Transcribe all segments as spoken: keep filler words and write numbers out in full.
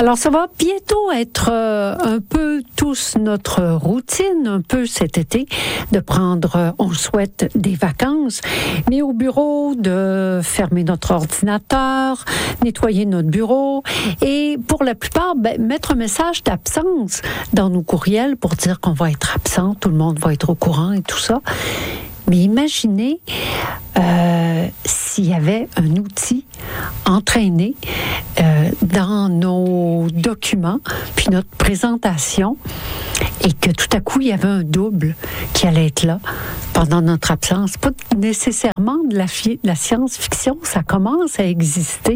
Alors, ça va bientôt être euh, un peu tous notre routine, un peu cet été, de prendre, euh, on souhaite, des vacances, mais au bureau, de fermer notre ordinateur, nettoyer notre bureau et pour la plupart, ben, mettre un message d'absence dans nos courriels pour dire qu'on va être absent, tout le monde va être au courant et tout ça. Mais imaginez euh, s'il y avait un outil entraîné euh, dans nos documents, puis notre présentation, et que tout à coup, il y avait un double qui allait être là pendant notre absence. Pas nécessairement de la, fi- de la science-fiction, ça commence à exister.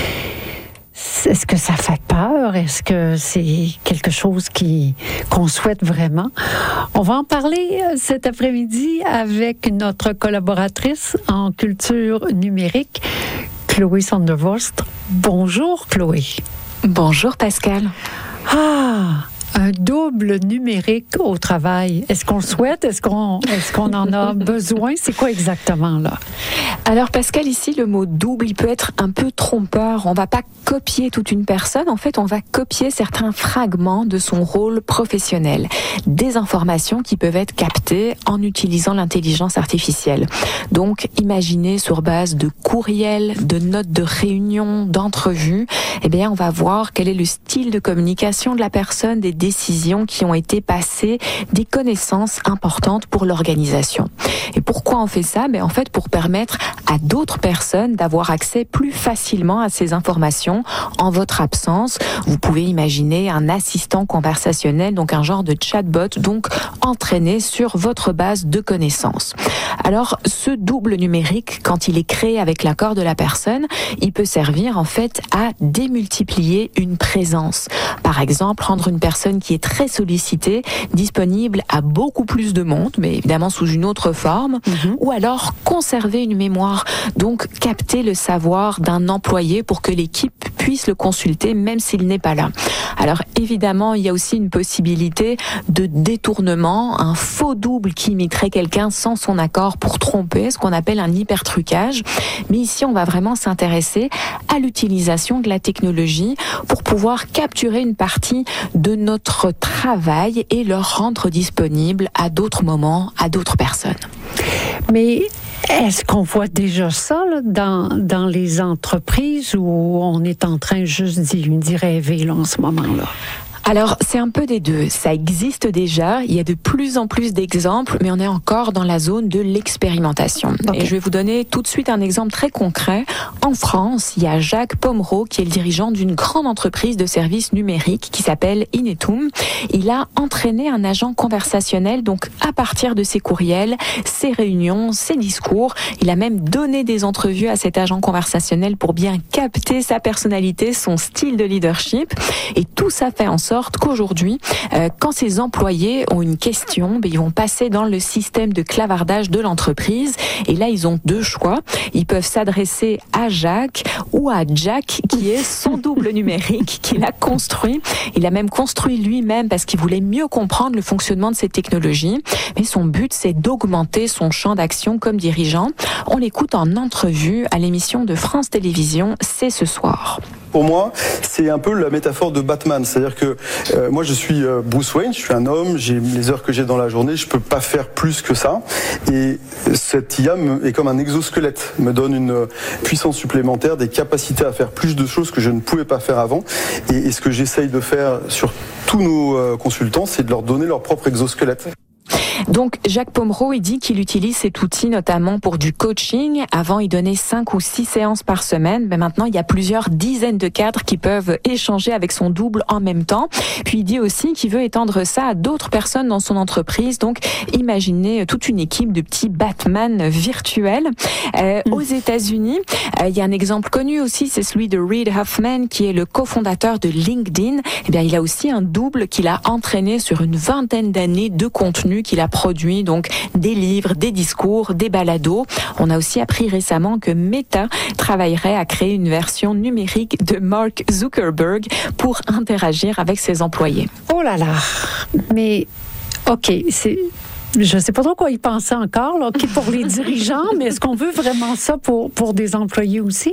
Est-ce que ça fait peur? Est-ce que c'est quelque chose qui, qu'on souhaite vraiment? On va en parler cet après-midi avec notre collaboratrice en culture numérique, Chloé Sondervorst. Bonjour, Chloé. Bonjour, Pascal. Ah! Un double numérique au travail. Est-ce qu'on le souhaite? Est-ce qu'on, est-ce qu'on en a besoin? C'est quoi exactement, là? Alors, Pascal, ici, le mot double, il peut être un peu trompeur. On va pas copier toute une personne. En fait, on va copier certains fragments de son rôle professionnel. Des informations qui peuvent être captées en utilisant l'intelligence artificielle. Donc, imaginez sur base de courriels, de notes de réunion, d'entrevues, eh bien, on va voir quel est le style de communication de la personne, des décisions qui ont été passées, des connaissances importantes pour l'organisation. Et pourquoi on fait ça? Ben, en fait, pour permettre à d'autres personnes d'avoir accès plus facilement à ces informations en votre absence. Vous pouvez imaginer un assistant conversationnel, donc un genre de chatbot, donc entraîné sur votre base de connaissances. Alors, ce double numérique, quand il est créé avec l'accord de la personne, il peut servir en fait à démultiplier une présence. Par exemple, rendre une personne qui est très sollicitée disponible à beaucoup plus de monde, mais évidemment sous une autre forme, mmh. ou alors conserver une mémoire, donc capter le savoir d'un employé pour que l'équipe puisse le consulter même s'il n'est pas là. Alors évidemment, il y a aussi une possibilité de détournement, un faux double qui imiterait quelqu'un sans son accord pour tromper, ce qu'on appelle un hypertrucage. Mais ici, on va vraiment s'intéresser à l'utilisation de la technologie pour pouvoir capturer une partie de notre travail et le rendre disponible à d'autres moments, à d'autres personnes. Mais est-ce qu'on voit déjà ça là, dans, dans les entreprises où on est en train juste d'y, d'y rêver là, en ce moment-là? Alors, c'est un peu des deux. Ça existe déjà. Il y a de plus en plus d'exemples, mais on est encore dans la zone de l'expérimentation. Okay. Et je vais vous donner tout de suite un exemple très concret. En France, il y a Jacques Pomereau, qui est le dirigeant d'une grande entreprise de services numériques qui s'appelle Inetum. Il a entraîné un agent conversationnel, donc à partir de ses courriels, ses réunions, ses discours. Il a même donné des entrevues à cet agent conversationnel pour bien capter sa personnalité, son style de leadership. Et tout ça fait en sorte qu'aujourd'hui, euh, quand ces employés ont une question, ben, ils vont passer dans le système de clavardage de l'entreprise. Et là, ils ont deux choix. Ils peuvent s'adresser à Jacques ou à Jack, qui est son double numérique qu'il a construit. Il a même construit lui-même parce qu'il voulait mieux comprendre le fonctionnement de ces technologies. Mais son but, c'est d'augmenter son champ d'action comme dirigeant. On l'écoute en entrevue à l'émission de France Télévisions, C'est ce soir. Pour moi, c'est un peu la métaphore de Batman. C'est-à-dire que euh, moi, je suis euh, Bruce Wayne, je suis un homme, j'ai les heures que j'ai dans la journée, je peux pas faire plus que ça. Et cette I A me, est comme un exosquelette, me donne une puissance supplémentaire, des capacités à faire plus de choses que je ne pouvais pas faire avant. Et, et ce que j'essaye de faire sur tous nos euh, consultants, c'est de leur donner leur propre exosquelette. Donc, Jacques Pomereau, il dit qu'il utilise cet outil notamment pour du coaching. Avant, il donnait cinq ou six séances par semaine. Mais maintenant, il y a plusieurs dizaines de cadres qui peuvent échanger avec son double en même temps. Puis, il dit aussi qu'il veut étendre ça à d'autres personnes dans son entreprise. Donc, imaginez toute une équipe de petits Batman virtuels. Euh, mmh. Aux États-Unis, euh, il y a un exemple connu aussi, c'est celui de Reid Hoffman, qui est le cofondateur de LinkedIn. Eh bien, il a aussi un double qu'il a entraîné sur une vingtaine d'années de contenu qu'il a produit, donc des livres, des discours, des balados. On a aussi appris récemment que Meta travaillerait à créer une version numérique de Mark Zuckerberg pour interagir avec ses employés. Oh là là! Mais, OK, c'est... Je ne sais pas trop quoi y penser encore, là. OK, pour les dirigeants, mais est-ce qu'on veut vraiment ça pour, pour des employés aussi?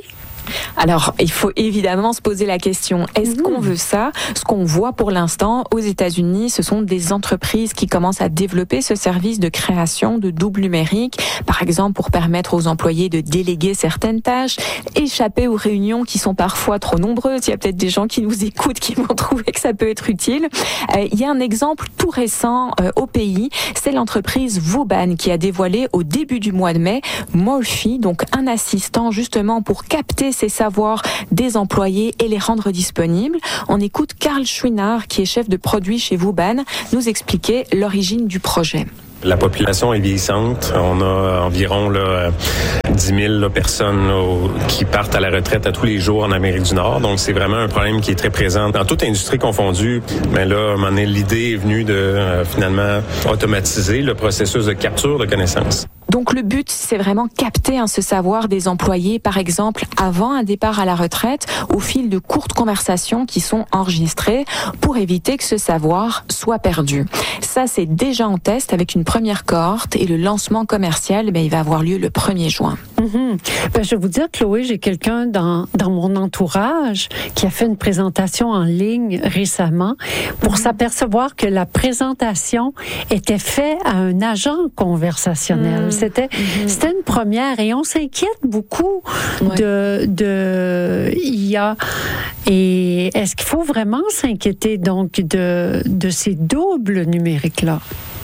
Alors, il faut évidemment se poser la question, est-ce mmh. qu'on veut ça? Ce qu'on voit pour l'instant aux États-Unis, ce sont des entreprises qui commencent à développer ce service de création de double numérique, par exemple pour permettre aux employés de déléguer certaines tâches, échapper aux réunions qui sont parfois trop nombreuses. Il y a peut-être des gens qui nous écoutent qui vont trouver que ça peut être utile. Euh, il y a un exemple tout récent euh, au pays, c'est l'entreprise Vauban qui a dévoilé au début du mois de mai Morphy, donc un assistant justement pour capter ces savoir des employés et les rendre disponibles. On écoute Karl Schwinard, qui est chef de produit chez Vauban, nous expliquer l'origine du projet. La population est vieillissante. On a environ là, dix mille là, personnes là, qui partent à la retraite à tous les jours en Amérique du Nord. Donc, c'est vraiment un problème qui est très présent dans toute industrie confondue. Mais là, à un moment donné, l'idée est venue de euh, finalement automatiser le processus de capture de connaissances. Donc le but, c'est vraiment capter hein, ce savoir des employés, par exemple, avant un départ à la retraite, au fil de courtes conversations qui sont enregistrées pour éviter que ce savoir soit perdu. Ça, c'est déjà en test avec une première cohorte et le lancement commercial, ben, il va avoir lieu le premier juin. Mm-hmm. Ben, je vais vous dire, Chloé, j'ai quelqu'un dans, dans mon entourage qui a fait une présentation en ligne récemment pour mm-hmm. s'apercevoir que la présentation était faite à un agent conversationnel. Mm-hmm. C'était, mm-hmm. c'était une première et on s'inquiète beaucoup ouais. de, de I A. Et est-ce qu'il faut vraiment s'inquiéter donc de, de ces doubles numériques-là?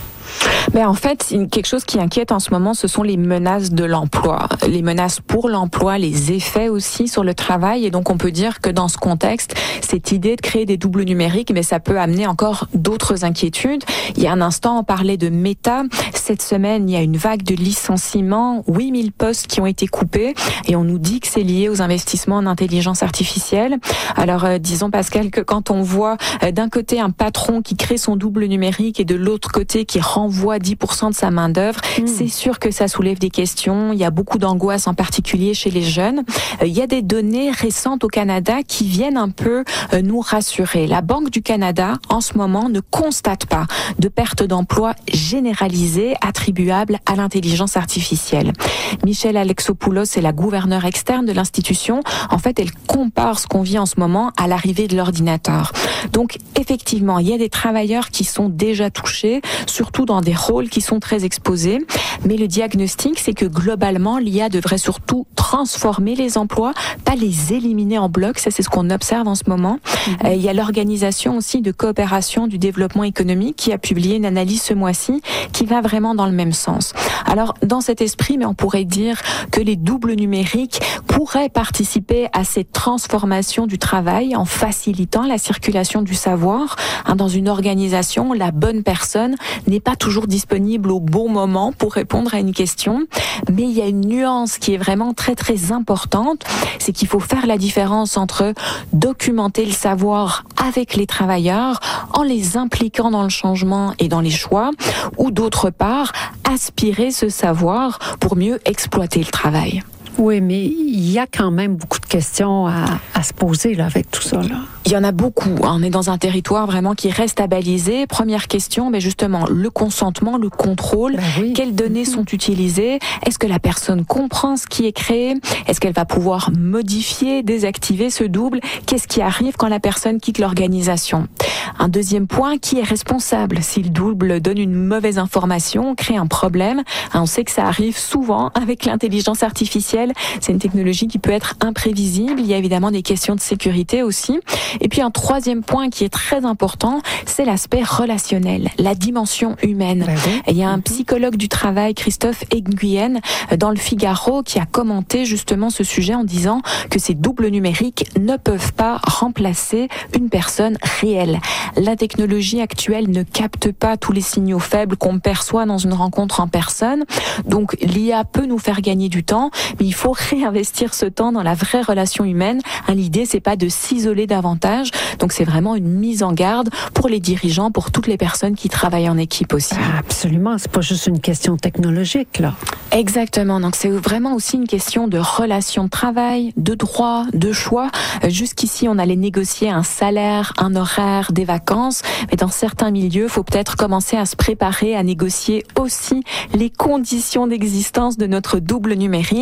Ben en fait, quelque chose qui inquiète en ce moment, ce sont les menaces de l'emploi. Les menaces pour l'emploi, les effets aussi sur le travail. Et donc, on peut dire que dans ce contexte, cette idée de créer des doubles numériques, mais ça peut amener encore d'autres inquiétudes. Il y a un instant, on parlait de Meta. Cette semaine, il y a une vague de licenciements, huit mille postes qui ont été coupés. Et on nous dit que c'est lié aux investissements en intelligence artificielle. Alors, euh, disons, Pascal, que quand on voit euh, d'un côté un patron qui crée son double numérique et de l'autre côté qui renvoie dix pour cent de sa main-d'œuvre, mmh. c'est sûr que ça soulève des questions. Il y a beaucoup d'angoisse, en particulier chez les jeunes. Euh, il y a des données récentes au Canada qui viennent un peu euh, nous rassurer. La Banque du Canada, en ce moment, ne constate pas de perte d'emploi généralisée attribuable à l'intelligence artificielle. Michelle Alexopoulos est la gouverneure externe de l'institution. En fait, elle compare ce qu'on vit en ce moment à l'arrivée de l'ordinateur. Donc, effectivement, il y a des travailleurs qui sont déjà touchés, surtout dans des rôles qui sont très exposés. Mais le diagnostic, c'est que globalement, l'I A devrait surtout transformer les emplois, pas les éliminer en bloc. Ça, c'est ce qu'on observe en ce moment. Mmh. Euh, il y a l'Organisation aussi de coopération du développement économique qui a publié une analyse ce mois-ci qui va vraiment dans le même sens. Alors, dans cet esprit, mais on pourrait dire que les doubles numériques pourraient participer à cette transformation du travail en facilitant la circulation du savoir. Hein, dans une organisation, la bonne personne n'est pas toujours disponible au bon moment pour répondre à une question, mais il y a une nuance qui est vraiment très très importante, c'est qu'il faut faire la différence entre documenter le savoir avec les travailleurs en les impliquant dans le changement et dans les choix, ou d'autre part, aspirer ce savoir pour mieux exploiter le travail. Oui, mais il y a quand même beaucoup de questions à, à se poser là, avec tout ça. Là. Il y en a beaucoup. On est dans un territoire vraiment qui reste à baliser. Première question, mais justement, le consentement, le contrôle. Ben oui. Quelles données sont utilisées? Est-ce que la personne comprend ce qui est créé? Est-ce qu'elle va pouvoir modifier, désactiver ce double? Qu'est-ce qui arrive quand la personne quitte l'organisation? Un deuxième point, qui est responsable? Si le double donne une mauvaise information, crée un problème, on sait que ça arrive souvent avec l'intelligence artificielle. C'est une technologie qui peut être imprévisible. Il y a évidemment des questions de sécurité aussi. Et puis un troisième point qui est très important, c'est l'aspect relationnel, la dimension humaine. Ben oui. Et il y a un psychologue du travail, Christophe Nguyen, dans le Figaro, qui a commenté justement ce sujet en disant que ces doubles numériques ne peuvent pas remplacer une personne réelle. La technologie actuelle ne capte pas tous les signaux faibles qu'on perçoit dans une rencontre en personne. Donc l'I A peut nous faire gagner du temps, mais il faut réinvestir ce temps dans la vraie relation humaine. Hein, l'idée, c'est pas de s'isoler davantage. Donc c'est vraiment une mise en garde pour les dirigeants, pour toutes les personnes qui travaillent en équipe aussi. Absolument, c'est pas juste une question technologique là. Exactement. Donc c'est vraiment aussi une question de relation de travail, de droit, de choix. Jusqu'ici, on allait négocier un salaire, un horaire, des vacances, mais dans certains milieux, il faut peut-être commencer à se préparer à négocier aussi les conditions d'existence de notre double numérique.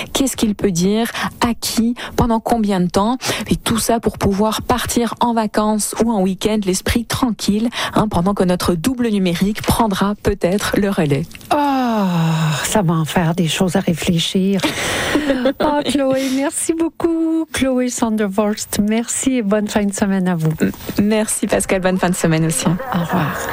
qu'est-ce qu'il peut dire, à qui, pendant combien de temps, et tout ça pour pouvoir partir en vacances ou en week-end, l'esprit tranquille, hein, pendant que notre double numérique prendra peut-être le relais. Oh, ça va en faire des choses à réfléchir. Oh, Chloé, merci beaucoup. Chloé Sondervorst, merci et bonne fin de semaine à vous. Merci Pascal, bonne fin de semaine aussi. Au revoir.